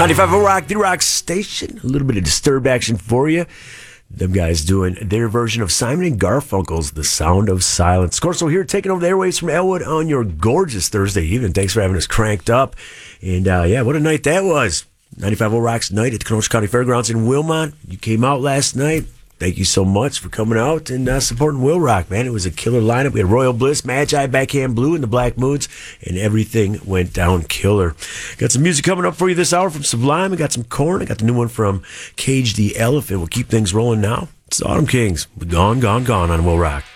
95.0 Rock, the Rock Station. A little bit of Disturbed action for you. Them guys doing their version of Simon and Garfunkel's The Sound of Silence. Corso here, taking over the airwaves from Elwood on your gorgeous Thursday evening. Thanks for having us cranked up. And yeah, what a night that was. 95.0 Rock's night at the Kenosha County Fairgrounds in Wilmot. You came out last night. Thank you so much for coming out and supporting Will Rock, man. It was a killer lineup. We had Royal Bliss, Magi, Backhand Blue, and the Black Moods, and everything went down killer. Got some music coming up for you this hour from Sublime. I got some Korn. I got the new one from Cage the Elephant. We'll keep things rolling now. It's Autumn Kings with Gone, Gone, Gone on Will Rock.